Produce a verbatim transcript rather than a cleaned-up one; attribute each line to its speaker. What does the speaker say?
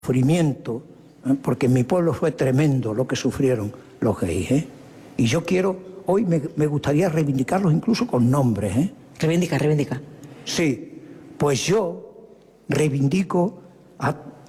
Speaker 1: sufrimiento, ¿eh? Porque en mi pueblo fue tremendo lo que sufrieron los gays, ¿eh? Y yo quiero, hoy me, me gustaría reivindicarlos incluso con nombres, ¿eh?
Speaker 2: Reivindica, reivindica.
Speaker 1: Sí, pues yo reivindico a